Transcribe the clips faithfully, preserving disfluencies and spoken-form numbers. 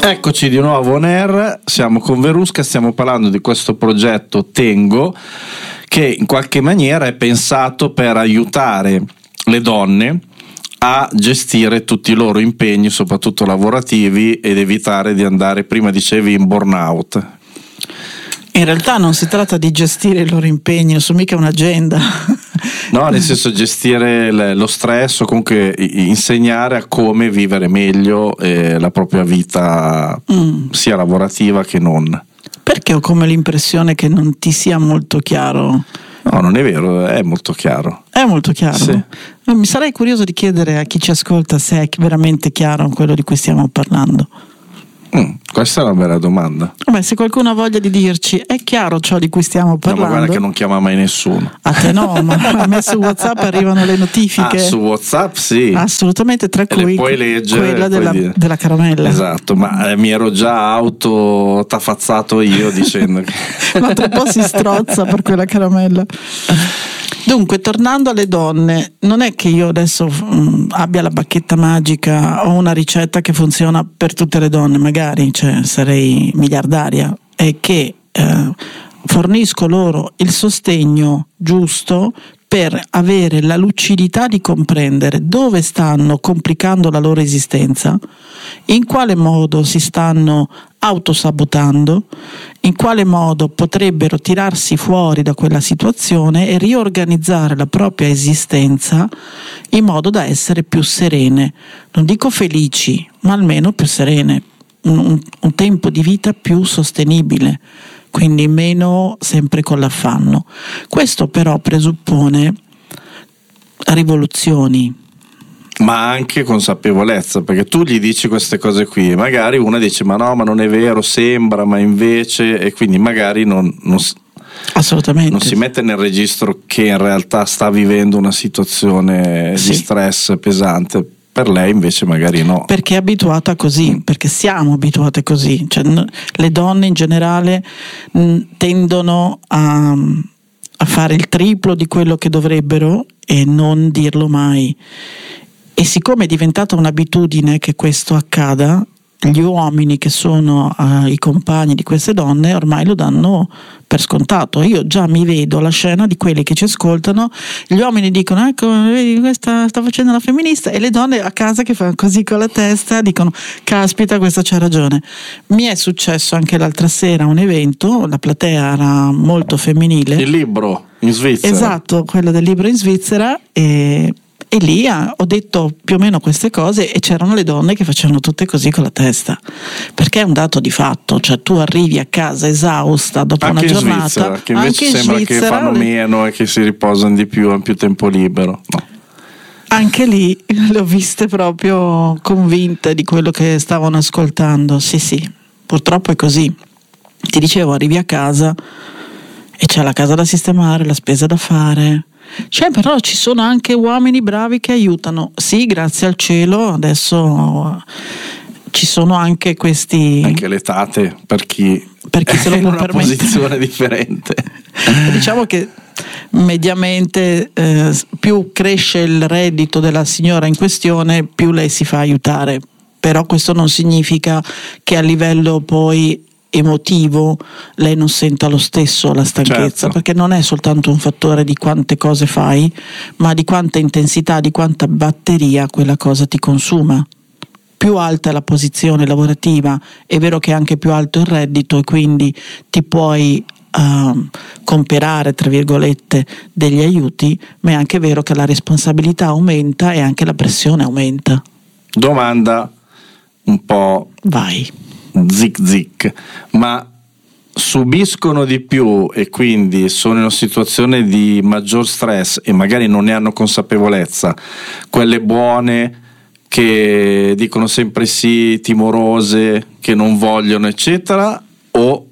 Eccoci di nuovo on air, siamo con Verusca, stiamo parlando di questo progetto Tengo, che in qualche maniera è pensato per aiutare le donne a gestire tutti i loro impegni, soprattutto lavorativi, ed evitare di andare, prima dicevi, in burnout. In realtà non si tratta di gestire i loro impegni, non sono mica un'agenda. No, nel senso gestire lo stress o comunque insegnare a come vivere meglio eh, la propria vita, mm. sia lavorativa che non. Perché ho come l'impressione che non ti sia molto chiaro. No, non è vero, è molto chiaro. È molto chiaro? Sì. Mi sarei curioso di chiedere a chi ci ascolta se è veramente chiaro quello di cui stiamo parlando. Mm, questa è una bella domanda. Beh, se qualcuno ha voglia di dirci è chiaro ciò di cui stiamo parlando. No, ma guarda che non chiama mai nessuno. A te no, ma a me su WhatsApp arrivano le notifiche. Ah, su WhatsApp sì. Assolutamente, tra e cui puoi leggere, quella della, della caramella. Esatto, ma eh, mi ero già autotafazzato io dicendo che ma tra un po' si strozza per quella caramella. Dunque, tornando alle donne, non è che io adesso mh, abbia la bacchetta magica o una ricetta che funziona per tutte le donne, magari, cioè sarei miliardaria, è che eh, fornisco loro il sostegno giusto per avere la lucidità di comprendere dove stanno complicando la loro esistenza, in quale modo si stanno autosabotando, in quale modo potrebbero tirarsi fuori da quella situazione e riorganizzare la propria esistenza in modo da essere più serene, non dico felici, ma almeno più serene, un, un tempo di vita più sostenibile, quindi meno sempre con l'affanno. Questo però presuppone rivoluzioni, ma anche consapevolezza, perché tu gli dici queste cose qui e magari una dice ma no, ma non è vero, sembra, ma invece, e quindi magari non, non, assolutamente non si mette nel registro che in realtà sta vivendo una situazione sì. di stress pesante. Per lei invece magari no, perché è abituata così, perché siamo abituate così, cioè, n- le donne in generale n- tendono a, a fare il triplo di quello che dovrebbero e non dirlo mai, e siccome è diventata un'abitudine che questo accada, gli uomini che sono uh, i compagni di queste donne ormai lo danno per scontato. Io già mi vedo la scena di quelli che ci ascoltano, gli uomini dicono ecco vedi, questa sta facendo la femminista, e le donne a casa che fanno così con la testa dicono caspita, questa c'ha ragione. Mi è successo anche l'altra sera a un evento, la platea era molto femminile, il libro in Svizzera, esatto, quello del libro in Svizzera, e E lì ho detto più o meno queste cose e c'erano le donne che facevano tutte così con la testa, perché è un dato di fatto, cioè tu arrivi a casa esausta dopo anche una in giornata, Svizzera, che invece anche sembra in Svizzera, che fanno le... meno e che si riposano di più, hanno più tempo libero. No. Anche lì le ho viste proprio convinte di quello che stavano ascoltando. Sì sì, purtroppo è così. Ti dicevo, arrivi a casa e c'è la casa da sistemare, la spesa da fare. Cioè, però ci sono anche uomini bravi che aiutano. Sì, grazie al cielo, adesso ci sono anche questi. Anche le tate per chi, per chi se lo è in può una permettere. posizione differente. Diciamo che mediamente eh, più cresce il reddito della signora in questione, più lei si fa aiutare. Però questo non significa che a livello poi emotivo lei non senta lo stesso la stanchezza, certo. Perché non è soltanto un fattore di quante cose fai, ma di quanta intensità, di quanta batteria quella cosa ti consuma. Più alta è la posizione lavorativa, è vero che è anche più alto il reddito e quindi ti puoi uh, comperare, tra virgolette, degli aiuti, ma è anche vero che la responsabilità aumenta e anche la pressione aumenta. Domanda un po' vai zic zic, ma subiscono di più e quindi sono in una situazione di maggior stress e magari non ne hanno consapevolezza quelle buone che dicono sempre sì, timorose, che non vogliono eccetera, o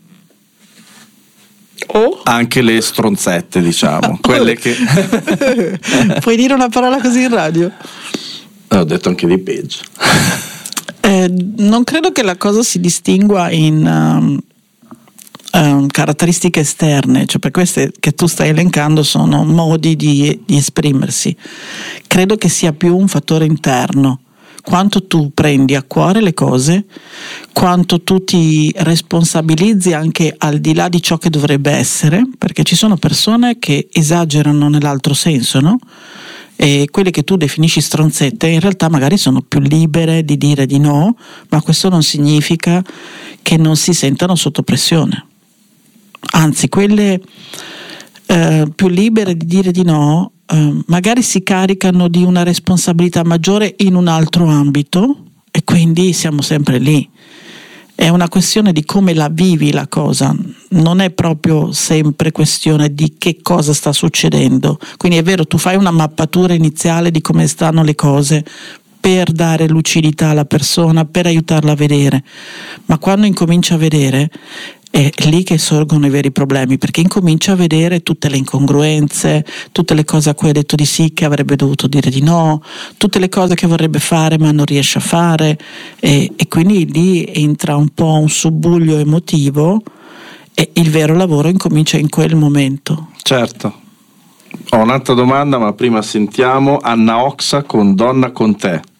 o anche le stronzette, diciamo, quelle che puoi dire una parola così in radio? Ho detto anche di peggio. Eh, non credo che la cosa si distingua in um, um, caratteristiche esterne, cioè per queste che tu stai elencando sono modi di, di esprimersi. Credo che sia più un fattore interno, quanto tu prendi a cuore le cose, quanto tu ti responsabilizzi anche al di là di ciò che dovrebbe essere, perché ci sono persone che esagerano nell'altro senso, no? E quelle che tu definisci stronzette in realtà magari sono più libere di dire di no, ma questo non significa che non si sentano sotto pressione. Anzi, quelle eh, più libere di dire di no eh, magari si caricano di una responsabilità maggiore in un altro ambito e quindi siamo sempre lì. È una questione di come la vivi la cosa, non è proprio sempre questione di che cosa sta succedendo. Quindi è vero, tu fai una mappatura iniziale di come stanno le cose per dare lucidità alla persona, per aiutarla a vedere, ma quando incomincia a vedere è lì che sorgono i veri problemi, perché incomincia a vedere tutte le incongruenze, tutte le cose a cui ha detto di sì che avrebbe dovuto dire di no, tutte le cose che vorrebbe fare ma non riesce a fare, e, e quindi lì entra un po' un subbuglio emotivo e il vero lavoro incomincia in quel momento. Certo. Ho un'altra domanda, ma prima sentiamo Anna Oxa con Donna con te.